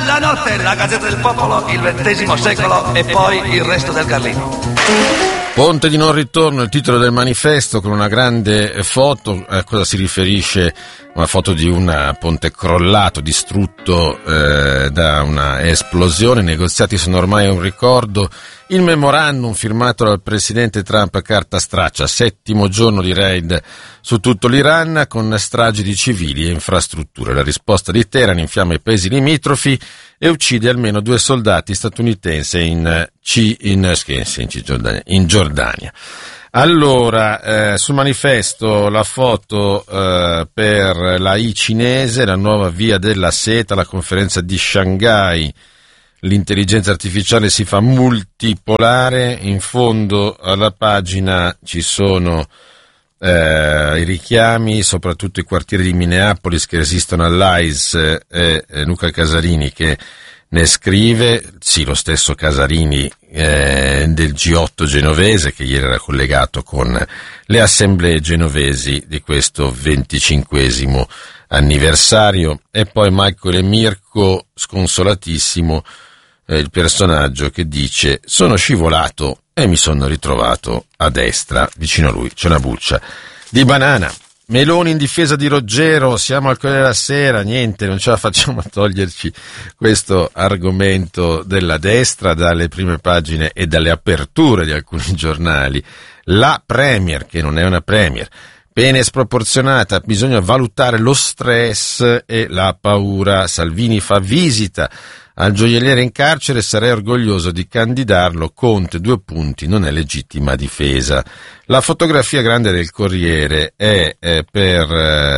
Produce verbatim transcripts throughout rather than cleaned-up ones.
La notte, la Gazzetta del Popolo, il ventesimo secolo e poi il resto del Carlino. Ponte di non ritorno, il titolo del manifesto, con una grande foto. A cosa si riferisce? Una foto di un ponte crollato, distrutto eh, da una esplosione. I negoziati sono ormai un ricordo. Il memorandum firmato dal presidente Trump a carta straccia, settimo giorno di raid su tutto l'Iran con stragi di civili e infrastrutture. La risposta di Teheran infiamma i paesi limitrofi e uccide almeno due soldati statunitensi in, C, in, in, in Giordania. Allora, eh, sul manifesto la foto eh, per la I cinese, la nuova via della seta, la conferenza di Shanghai, l'intelligenza artificiale si fa multipolare. In fondo alla pagina ci sono eh, i richiami, soprattutto i quartieri di Minneapolis che resistono all'I S e eh, Luca Casarini che ne scrive, sì, lo stesso Casarini eh, del G otto genovese che ieri era collegato con le assemblee genovesi di questo venticinquesimo anniversario, e poi Michael e Mirko sconsolatissimo, eh, il personaggio che dice: sono scivolato e mi sono ritrovato a destra, vicino a lui c'è una buccia di banana. Meloni in difesa di Roggero, siamo al Corriere della Sera, niente, non ce la facciamo a toglierci questo argomento della destra dalle prime pagine e dalle aperture di alcuni giornali. La Premier, che non è una Premier, pena sproporzionata, bisogna valutare lo stress e la paura. Salvini fa visita al gioielliere in carcere, sarei orgoglioso di candidarlo. Conte, due punti, non è legittima difesa. La fotografia grande del Corriere è, è per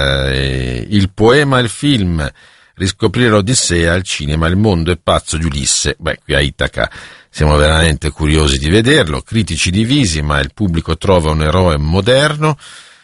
eh, il poema e il film, riscoprire l'Odissea al cinema, il mondo è pazzo di Ulisse. Beh, qui a Itaca siamo veramente curiosi di vederlo, critici divisi, ma il pubblico trova un eroe moderno.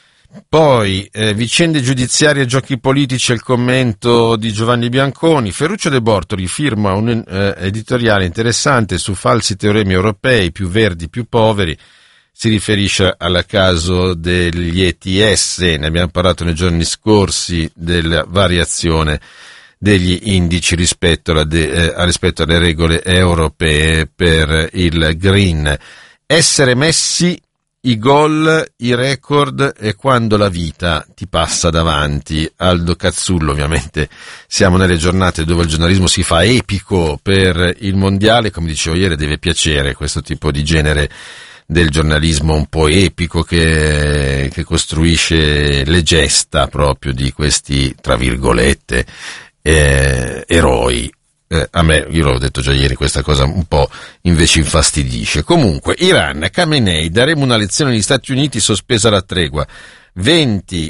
Poi eh, vicende giudiziarie e giochi politici, il commento di Giovanni Bianconi. Ferruccio De Bortoli firma un eh, editoriale interessante su falsi teoremi europei, più verdi più poveri. Si riferisce al caso degli E T S, ne abbiamo parlato nei giorni scorsi, della variazione degli indici rispetto, alla de, eh, rispetto alle regole europee per il green. Essere messi i gol, i record e quando la vita ti passa davanti. Aldo Cazzullo, ovviamente siamo nelle giornate dove il giornalismo si fa epico per il mondiale, come dicevo ieri deve piacere questo tipo di genere del giornalismo un po' epico che, che costruisce le gesta proprio di questi, tra virgolette, eh, eroi. Eh, a me, io l'ho detto già ieri, questa cosa un po' invece infastidisce. Comunque, Iran, Khamenei, daremo una lezione agli Stati Uniti, sospesa la tregua. venti,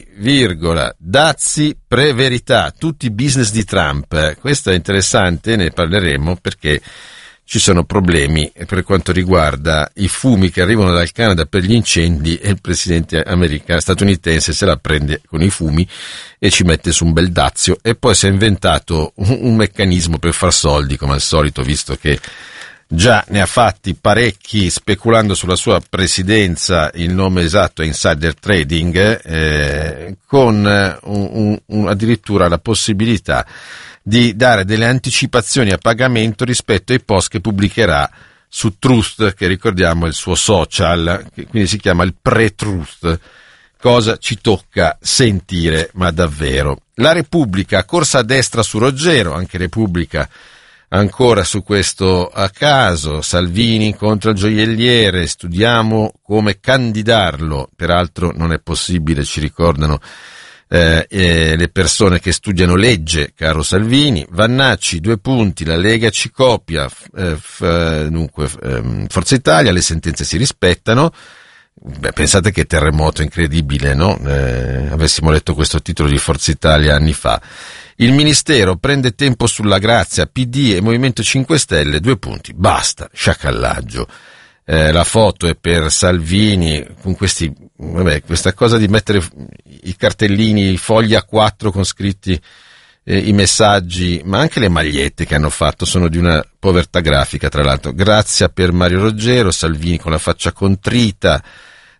dazi pre-verità, tutti business di Trump. Eh, questo è interessante, ne parleremo perché ci sono problemi per quanto riguarda i fumi che arrivano dal Canada per gli incendi e il presidente americano statunitense se la prende con i fumi e ci mette su un bel dazio, e poi si è inventato un, un meccanismo per far soldi come al solito, visto che già ne ha fatti parecchi speculando sulla sua presidenza. Il nome esatto è insider trading, eh, con un, un, un, addirittura la possibilità di dare delle anticipazioni a pagamento rispetto ai post che pubblicherà su Truth, che ricordiamo è il suo social, che quindi si chiama il pre-Truth. Cosa ci tocca sentire, ma davvero. La Repubblica, corsa a destra su Roggero, anche Repubblica ancora su questo a caso. Salvini contro il gioielliere, studiamo come candidarlo, peraltro non è possibile, ci ricordano Eh, eh, le persone che studiano legge, caro Salvini. Vannacci, due punti, la Lega ci copia, eh, f, dunque eh, Forza Italia, le sentenze si rispettano. Beh, pensate che terremoto incredibile, no? Eh, avessimo letto questo titolo di Forza Italia anni fa. Il Ministero prende tempo sulla grazia, P D e Movimento cinque Stelle, due punti, basta, sciacallaggio. Eh, la foto è per Salvini con questi, vabbè, questa cosa di mettere i cartellini, i fogli A quattro con scritti eh, i messaggi, ma anche le magliette che hanno fatto sono di una povertà grafica, tra l'altro. Grazia per Mario Roggero, Salvini con la faccia contrita,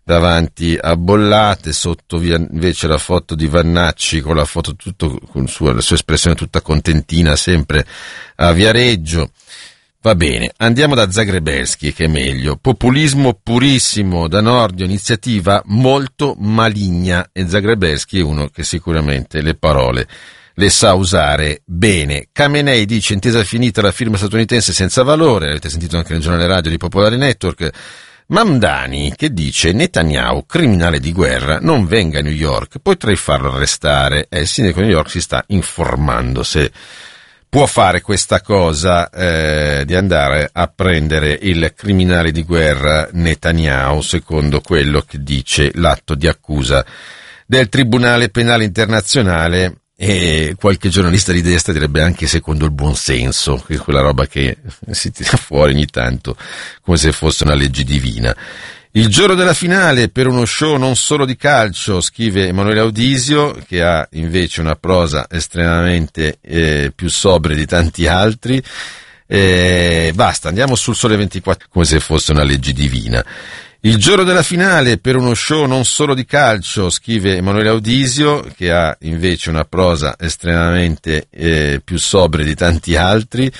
davanti a Bollate, sotto via invece la foto di Vannacci con la foto tutto con sua, la sua espressione tutta contentina, sempre a Viareggio. Va bene, andiamo da Zagrebelsky, che è meglio. Populismo purissimo da Nordio, iniziativa molto maligna, e Zagrebelsky è uno che sicuramente le parole le sa usare bene. Khamenei dice: intesa finita, la firma statunitense senza valore. Avete sentito anche nel giornale radio di Popolare Network. Mamdani che dice: Netanyahu, criminale di guerra, non venga a New York, potrei farlo arrestare. Eh, il sindaco di New York si sta informando se può fare questa cosa, eh, di andare a prendere il criminale di guerra Netanyahu, secondo quello che dice l'atto di accusa del Tribunale Penale Internazionale. E qualche giornalista di destra direbbe anche secondo il buon senso, che è quella roba che si tira fuori ogni tanto come se fosse una legge divina. Il giorno della finale per uno show non solo di calcio, scrive Emanuele Audisio, che ha invece una prosa estremamente eh, più sobria di tanti altri. Eh, basta, andiamo sul Sole ventiquattro, come se fosse una legge divina. Il giorno della finale per uno show non solo di calcio, scrive Emanuele Audisio, che ha invece una prosa estremamente eh, più sobria di tanti altri.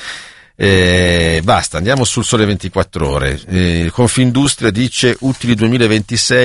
Eh, basta, andiamo sul Sole ventiquattro Ore. Eh, Confindustria dice utili duemilaventisei